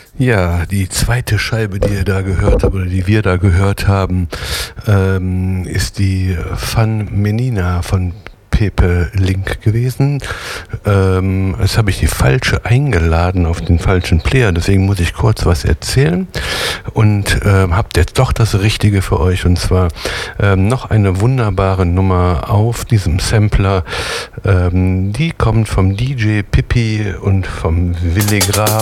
Ja, die zweite Scheibe, die ihr da gehört habt oder die wir da gehört haben, ist die Fun Menina von Pepe Link gewesen. Jetzt habe ich die falsche eingeladen auf den falschen Player, deswegen muss ich kurz was erzählen und habt jetzt doch das Richtige für euch, und zwar noch eine wunderbare Nummer auf diesem Sampler. Die kommt vom DJ Pippi und vom Willi Graf.